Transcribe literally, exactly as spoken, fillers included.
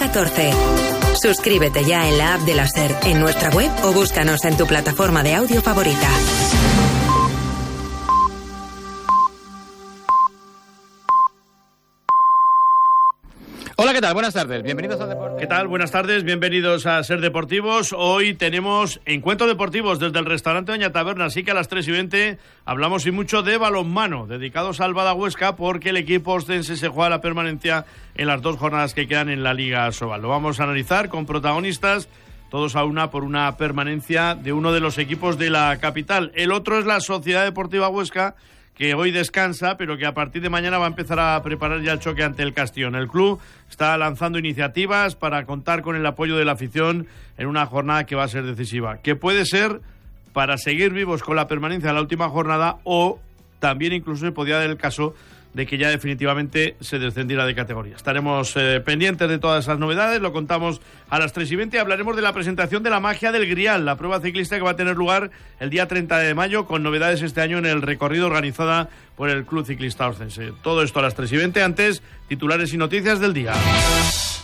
catorce. Suscríbete ya en la app de la SER, en nuestra web o búscanos en tu plataforma de audio favorita. Hola, ¿qué tal? Buenas tardes, bienvenidos a Deportes. ¿Qué tal? Buenas tardes, bienvenidos a Ser Deportivos. Hoy tenemos encuentros deportivos desde el restaurante Doña Taberna, así que a las tres y veinte hablamos y mucho de balonmano, dedicados al Badahuesca, porque el equipo ostense se juega la permanencia en las dos jornadas que quedan en la Liga Sobal. Lo vamos a analizar con protagonistas, todos a una por una permanencia de uno de los equipos de la capital. El otro es la Sociedad Deportiva Huesca, que hoy descansa, pero que a partir de mañana va a empezar a preparar ya el choque ante el Castellón. El club está lanzando iniciativas para contar con el apoyo de la afición en una jornada que va a ser decisiva, que puede ser para seguir vivos con la permanencia de la última jornada, o también incluso se podría dar el caso de que ya definitivamente se descendiera de categoría. Estaremos eh, pendientes de todas esas novedades, lo contamos a las tres y veinte. Hablaremos de la presentación de la Magia del Grial, la prueba ciclista que va a tener lugar el día treinta de mayo, con novedades este año en el recorrido organizada por el Club Ciclista Ostense. Todo esto a las tres y veinte. Antes, titulares y noticias del día.